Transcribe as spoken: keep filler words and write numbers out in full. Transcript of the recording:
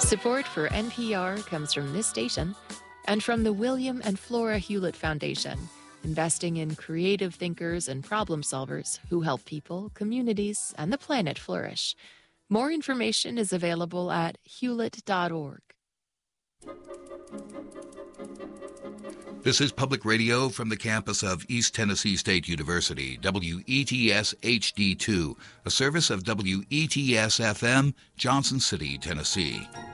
Support for N P R comes from this station and from the William and Flora Hewlett Foundation, investing in creative thinkers and problem solvers who help people, communities, and the planet flourish. More information is available at hewlett dot org. This is Public Radio from the campus of East Tennessee State University, W E T S H D two, a service of W E T S F M, Johnson City, Tennessee.